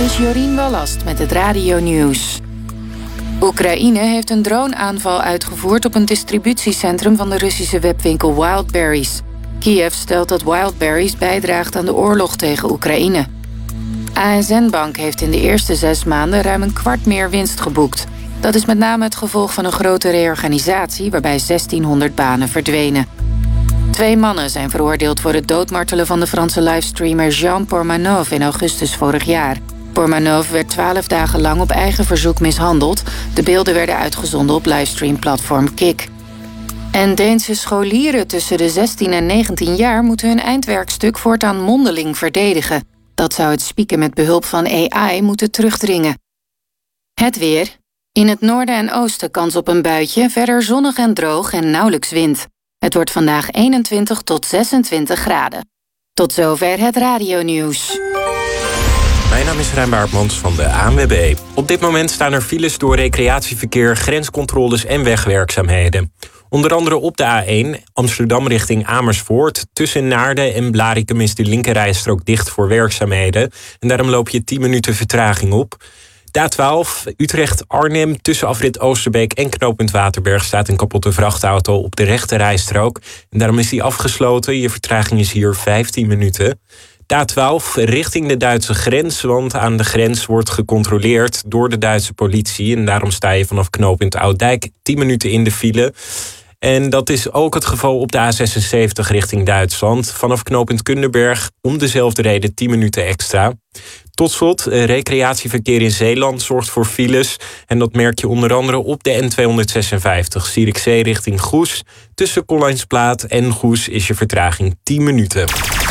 is Jorien Wallast met het Radio-nieuws. Oekraïne heeft een droneaanval uitgevoerd op een distributiecentrum van de Russische webwinkel Wildberries. Kiev stelt dat Wildberries bijdraagt aan de oorlog tegen Oekraïne. ASN Bank heeft in de eerste 6 maanden ruim een kwart meer winst geboekt. Dat is met name het gevolg van een grote reorganisatie waarbij 1600 banen verdwenen. 2 mannen zijn veroordeeld voor het doodmartelen van de Franse livestreamer Jean Pormanov in augustus vorig jaar. Pormanov werd 12 dagen lang op eigen verzoek mishandeld. De beelden werden uitgezonden op livestreamplatform Kik. En Deense scholieren tussen de 16 en 19 jaar moeten hun eindwerkstuk voortaan mondeling verdedigen. Dat zou het spieken met behulp van AI moeten terugdringen. Het weer. In het noorden en oosten kans op een buitje, verder zonnig en droog en nauwelijks wind. Het wordt vandaag 21 tot 26 graden. Tot zover het Radio-nieuws. Mijn naam is Rijn Baartmans van de ANWB. Op dit moment staan er files door recreatieverkeer, grenscontroles en wegwerkzaamheden. Onder andere op de A1 Amsterdam richting Amersfoort. Tussen Naarden en Blaricum is de linkerrijstrook dicht voor werkzaamheden. En daarom loop je 10 minuten vertraging op. De A12 Utrecht-Arnhem tussen afrit Oosterbeek en knooppunt Waterberg staat een kapotte vrachtauto op de rechterrijstrook. En daarom is die afgesloten. Je vertraging is hier 15 minuten. De A12 richting de Duitse grens, want aan de grens wordt gecontroleerd door de Duitse politie. En daarom sta je vanaf knooppunt Ouddijk 10 minuten in de file. En dat is ook het geval op de A76 richting Duitsland. Vanaf knooppunt Kunderberg om dezelfde reden 10 minuten extra. Tot slot, recreatieverkeer in Zeeland zorgt voor files. En dat merk je onder andere op de N256 Zierikzee richting Goes. Tussen Kolijnsplaat en Goes is je vertraging 10 minuten.